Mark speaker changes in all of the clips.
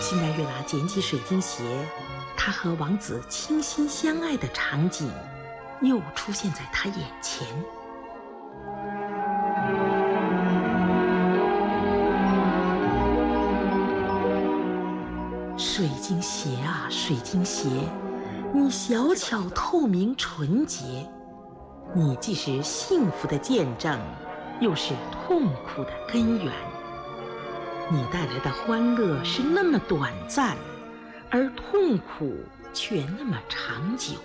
Speaker 1: 辛黛瑞拉捡起水晶鞋，她和王子倾心相爱的场景又出现在她眼前。水晶鞋啊，水晶鞋，你小巧透明纯洁，你既是幸福的见证，又是痛苦的根源。你带来的欢乐是那么短暂，而痛苦却那么长久。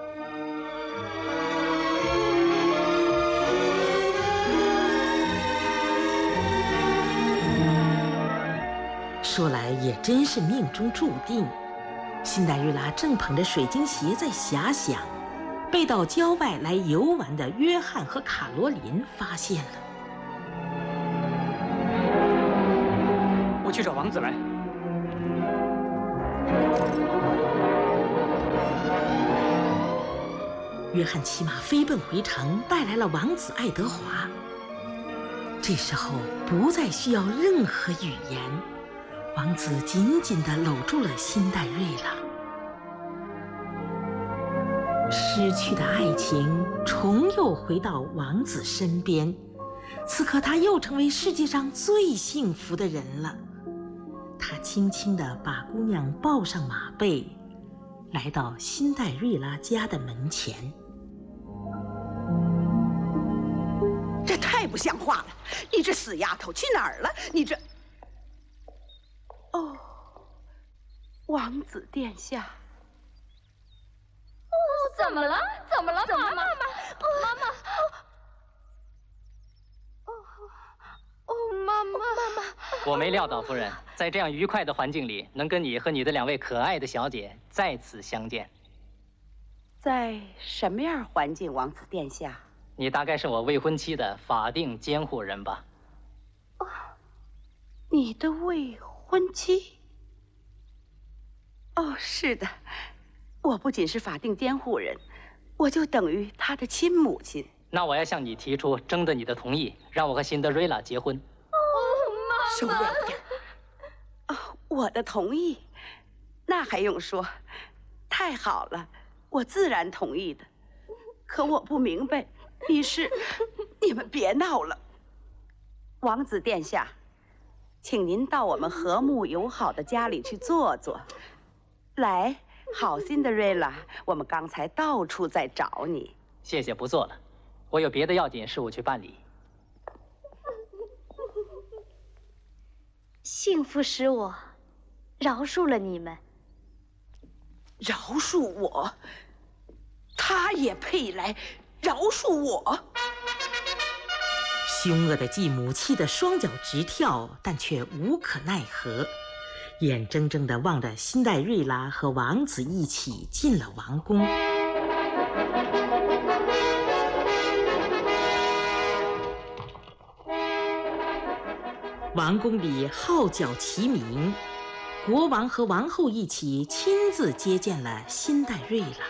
Speaker 1: 说来也真是命中注定，辛黛瑞拉正捧着水晶鞋在遐想，被到郊外来游玩的约翰和卡罗琳发现了。
Speaker 2: 我去找王子来。
Speaker 1: 约翰骑马飞奔回城，带来了王子爱德华。这时候不再需要任何语言，王子紧紧地搂住了辛黛瑞拉。失去的爱情重又回到王子身边，此刻他又成为世界上最幸福的人了。他轻轻地把姑娘抱上马背，来到辛黛瑞拉家的门前。
Speaker 3: 这太不像话了！你这死丫头去哪儿了？你这……哦，王子殿下。
Speaker 4: 哦，怎么了？怎么了？妈妈，妈妈，妈妈，妈妈。
Speaker 2: 我没料到，夫人，在这样愉快的环境里，能跟你和你的2位可爱的小姐再次相见。
Speaker 3: 在什么样环境，王子殿下？
Speaker 2: 你大概是我未婚妻的法定监护人吧？
Speaker 3: 哦，你的未婚妻？哦，是的，我不仅是法定监护人，我就等于他的亲母亲。
Speaker 2: 那我要向你提出，征得你的同意，让我和辛德瑞拉结婚。
Speaker 4: 哦，妈妈。
Speaker 3: 收敛点。哦，我的同意，那还用说？太好了，我自然同意的。可我不明白，你们别闹了。王子殿下，请您到我们和睦友好的家里去坐坐。来，好辛德瑞拉，我们刚才到处在找你。
Speaker 2: 谢谢，不做了，我有别的要紧事务去办理。
Speaker 4: 幸福使我饶恕了你们。
Speaker 3: 饶恕我？他也配来饶恕我？
Speaker 1: 凶恶的继母气得双脚直跳，但却无可奈何，眼睁睁地望着辛黛瑞拉和王子一起进了王宫。王宫里号角齐鸣，国王和王后一起亲自接见了辛黛瑞拉。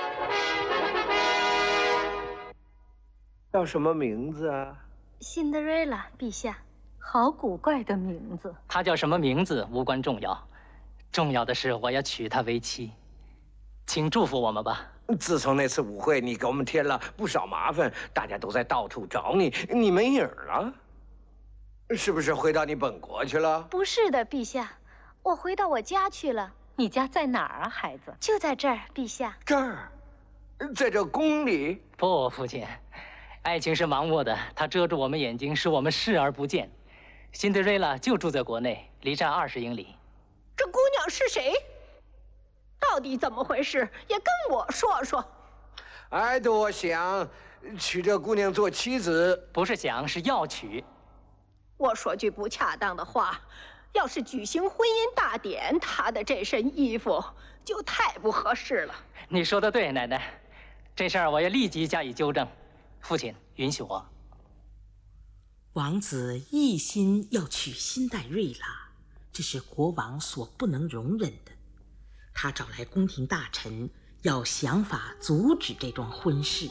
Speaker 5: 叫什么名字啊？
Speaker 4: 辛德瑞拉，陛下。好古怪的名字。
Speaker 2: 她叫什么名字无关重要，重要的是我要娶她为妻。请祝福我们吧。
Speaker 5: 自从那次舞会，你给我们添了不少麻烦，大家都在到处找你，你没影了。是不是回到你本国去了？
Speaker 4: 不是的，陛下，我回到我家去了。
Speaker 6: 你家在哪儿啊，孩子？
Speaker 4: 就在这儿，陛下。
Speaker 5: 这儿，在这宫里？
Speaker 2: 不，父亲，爱情是盲目的，它遮住我们眼睛，使我们视而不见。辛德瑞拉就住在国内，离这20英里。
Speaker 7: 这姑娘是谁？到底怎么回事？也跟我说说。
Speaker 5: 爱德想娶这姑娘做妻子，
Speaker 2: 不是想，是要娶。
Speaker 7: 我说句不恰当的话，要是举行婚姻大典，她的这身衣服就太不合适了。
Speaker 2: 你说的对，奶奶，这事儿我要立即加以纠正。父亲，允许我。
Speaker 1: 王子一心要娶辛黛瑞拉，这是国王所不能容忍的。他找来宫廷大臣，要想法阻止这桩婚事。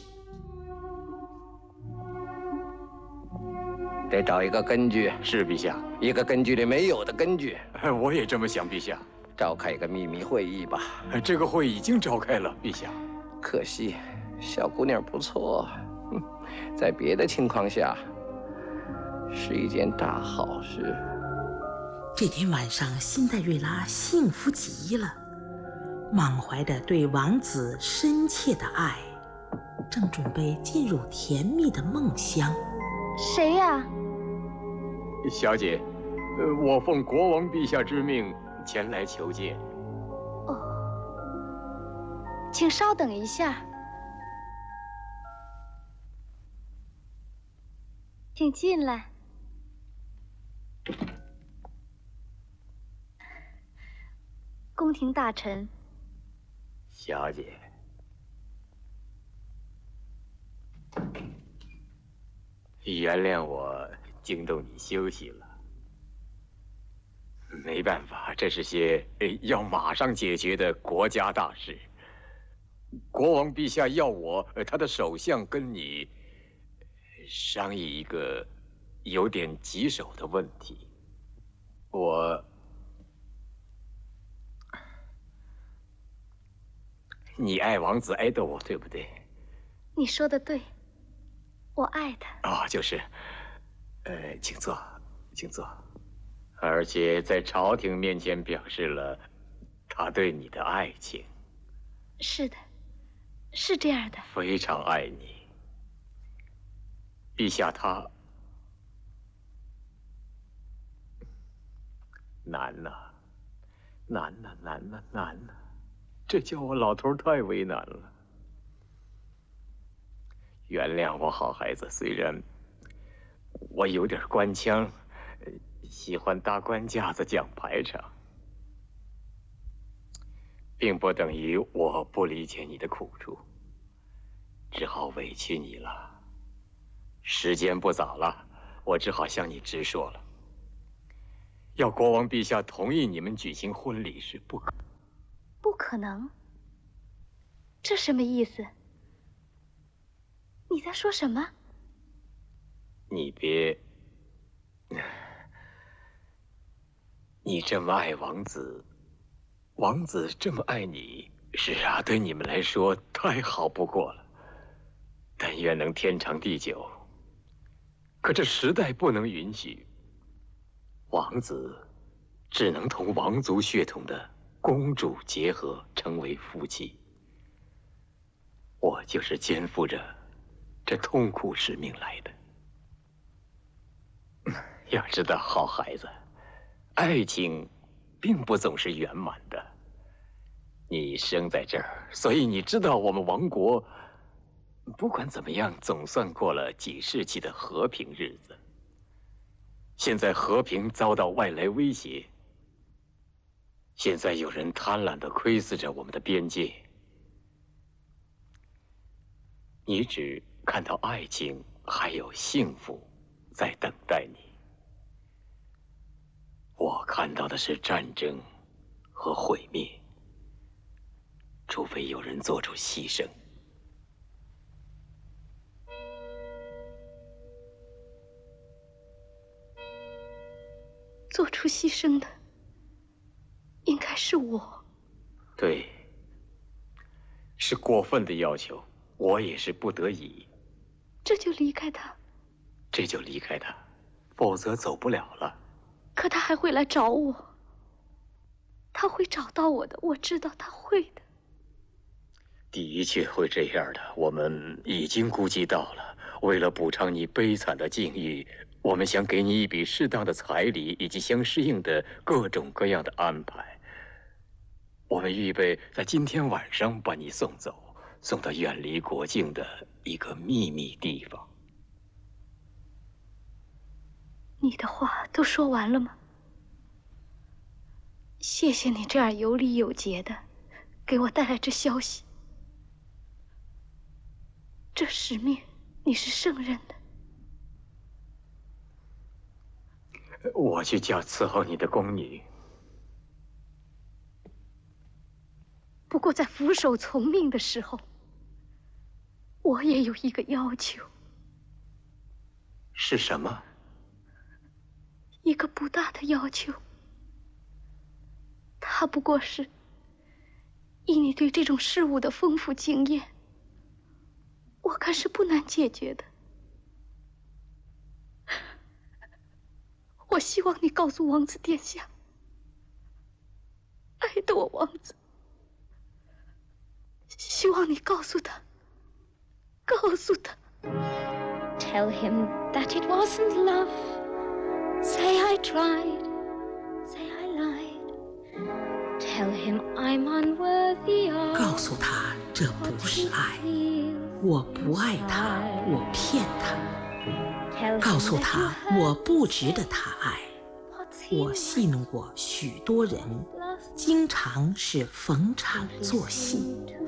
Speaker 5: 得找一个根据。
Speaker 8: 是，陛下。
Speaker 5: 一个根据里没有的根据。
Speaker 8: 我也这么想，陛下。
Speaker 5: 召开一个秘密会议吧。
Speaker 8: 这个会已经召开了，陛下。
Speaker 5: 可惜，小姑娘不错，在别的情况下，是一件大好事。
Speaker 1: 这天晚上，辛黛瑞拉幸福极了，满怀着对王子深切的爱，正准备进入甜蜜的梦乡。
Speaker 4: 谁呀？
Speaker 8: 小姐，我奉国王陛下之命前来求见。
Speaker 4: 哦，请稍等一下，请进来。宫廷大臣。
Speaker 8: 小姐，原谅我惊动你休息了。没办法，这是些要马上解决的国家大事。国王陛下要我他的首相跟你商议一个有点棘手的问题。你爱王子埃德沃，对不对？
Speaker 4: 你说的对，我爱他。
Speaker 8: 哦，就是，请坐，请坐。而且在朝廷面前表示了他对你的爱情。
Speaker 4: 是的，是这样的。
Speaker 8: 非常爱你。陛下他难呐，难呐，难呐，难呐，这叫我老头太为难了。原谅我，好孩子，虽然我有点官腔，喜欢搭官架子讲排场，并不等于我不理解你的苦处，只好委屈你了。时间不早了，我只好向你直说了。要国王陛下同意你们举行婚礼是不
Speaker 4: 可能。这什么意思？你在说什么？
Speaker 8: 你别，你这么爱王子，王子这么爱你，是啊，对你们来说太好不过了。但愿能天长地久。可这时代不能允许，王子只能同王族血统的公主结合，成为夫妻。我就是肩负着这痛苦使命来的。要知道，好孩子，爱情并不总是圆满的。你生在这儿，所以你知道我们王国不管怎么样，总算过了几世纪的和平日子。现在和平遭到外来威胁，现在有人贪婪地窥伺着我们的边界。你只看到爱情还有幸福在等待你，我看到的是战争和毁灭，除非有人做出牺牲。
Speaker 4: 做出牺牲的应该是我。
Speaker 8: 对，是过分的要求，我也是不得已。
Speaker 4: 这就离开他？
Speaker 8: 这就离开他，否则走不了了。
Speaker 4: 可他还会来找我，他会找到我的，我知道他会的。
Speaker 8: 的确会这样的，我们已经估计到了。为了补偿你悲惨的境遇，我们想给你一笔适当的彩礼，以及相适应的各种各样的安排。我们预备在今天晚上把你送走，送到远离国境的一个秘密地方。
Speaker 4: 你的话都说完了吗？谢谢你这样有礼有节的给我带来这消息。这使命你是胜任的。
Speaker 8: 我去叫伺候你的宫女。
Speaker 4: 不过在俯首从命的时候，我也有一个要求。
Speaker 8: 是什么？
Speaker 4: 一个不大的要求。他他不过是以你对这种事物的丰富经验，我看是不难解决的。我希望你告诉王子殿下，爱朵王子，希望你告诉他。
Speaker 9: Tell him that it wasn't love. Say I tried. Say I lied. Tell him I'm unworthy of.
Speaker 1: 告诉他这不是爱，我不爱他，我骗他。告诉他我不值得他爱，我戏弄过许多人，经常是逢场作戏。